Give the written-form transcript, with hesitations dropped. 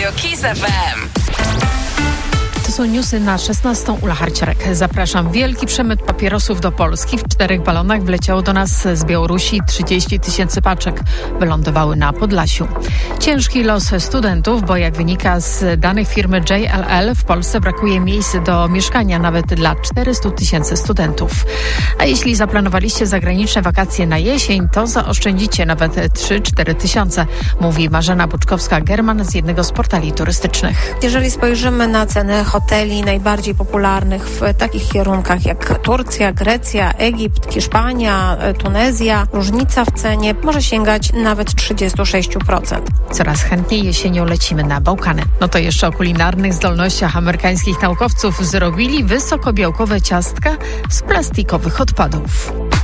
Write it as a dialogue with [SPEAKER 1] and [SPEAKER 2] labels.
[SPEAKER 1] Radio Kiss FM.
[SPEAKER 2] To są newsy na 16. Ula Harciarek. Zapraszam. Wielki przemyt papierosów do Polski. W 4 balonach wleciało do nas z Białorusi 30 000 paczek. Wylądowały na Podlasiu. Ciężki los studentów, bo jak wynika z danych firmy JLL, w Polsce brakuje miejsc do mieszkania nawet dla 400 000 studentów. A jeśli zaplanowaliście zagraniczne wakacje na jesień, to zaoszczędzicie nawet 3-4 tysiące, mówi Marzena Buczkowska-German z jednego z portali turystycznych.
[SPEAKER 3] Jeżeli spojrzymy na ceny hoteli najbardziej popularnych w takich kierunkach jak Turcja, Grecja, Egipt, Hiszpania, Tunezja, różnica w cenie może sięgać nawet 36%.
[SPEAKER 2] Coraz chętniej jesienią lecimy na Bałkany. No to jeszcze o kulinarnych zdolnościach amerykańskich naukowców. Zrobili wysokobiałkowe ciastka z plastikowych odpadów.